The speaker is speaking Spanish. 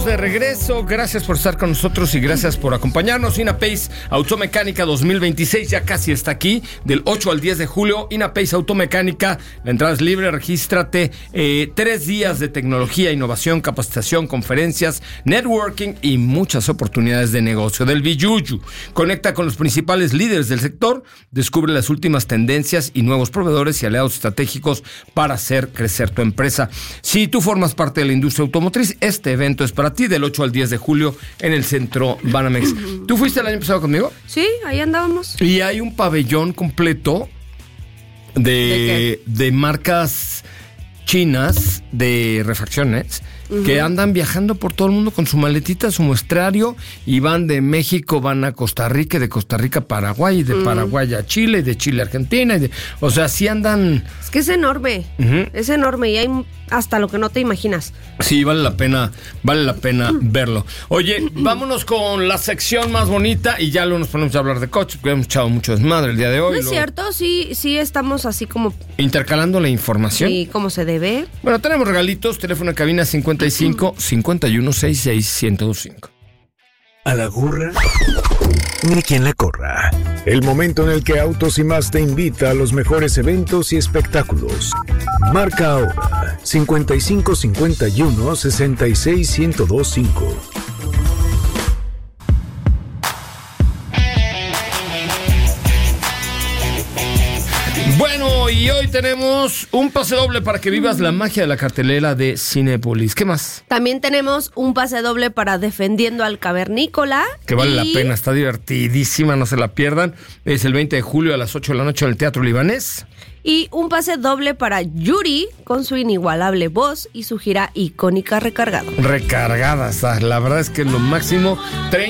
de regreso, gracias por estar con nosotros y gracias por acompañarnos. INAPACE Automecánica 2026 ya casi está aquí, del 8 al 10 de julio. INAPACE Automecánica, la entrada es libre, regístrate. 3 días de tecnología, innovación, capacitación, conferencias, networking y muchas oportunidades de negocio del Biyuyu. Conecta con los principales líderes del sector, descubre las últimas tendencias y nuevos proveedores y aliados estratégicos para hacer crecer tu empresa. Si tú formas parte de la industria automotriz, este evento es para ti del 8 al 10 de julio en el centro Banamex. ¿Tú fuiste el año pasado conmigo? Sí, ahí andábamos. Y hay un pabellón completo de marcas chinas de refacciones que andan viajando por todo el mundo con su maletita, su muestrario, y van de México, van a Costa Rica, y de Costa Rica a Paraguay, y de Paraguay a Chile, y de Chile a Argentina, o sea, sí andan... Es que es enorme, es enorme, y hay hasta lo que no te imaginas. Sí, vale la pena verlo. Oye, vámonos con la sección más bonita, y ya luego nos ponemos a hablar de coches, porque hemos echado mucho desmadre el día de hoy. ¿No es cierto? Sí estamos así como... intercalando la información. Sí, como se debe. Bueno, tenemos regalitos, teléfono de cabina 55 51 66 1025. A la gorra, ni quien la corra. El momento en el que Autos y Más te invita a los mejores eventos y espectáculos. Marca ahora 55 51 66 1025. Bueno, y hoy tenemos un pase doble para que vivas la magia de la cartelera de Cinépolis. ¿Qué más? También tenemos un pase doble para Defendiendo al Cavernícola. Que vale la pena, está divertidísima, no se la pierdan. Es el 20 de julio a las 8 de la noche en el Teatro Libanés. Y un pase doble para Yuri, con su inigualable voz y su gira icónica Recargado. Recargada está, la verdad es que es lo máximo.